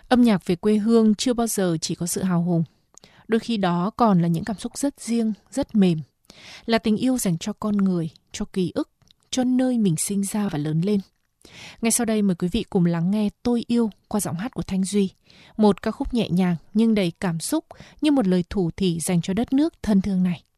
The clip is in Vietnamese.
Âm nhạc về quê hương chưa bao giờ chỉ có sự hào hùng. Đôi khi đó còn là những cảm xúc rất riêng, rất mềm. Là tình yêu dành cho con người, cho ký ức, cho nơi mình sinh ra và lớn lên. Ngay sau đây mời quý vị cùng lắng nghe Tôi Yêu qua giọng hát của Thanh Duy. Một ca khúc nhẹ nhàng nhưng đầy cảm xúc như một lời thủ thỉ dành cho đất nước thân thương này.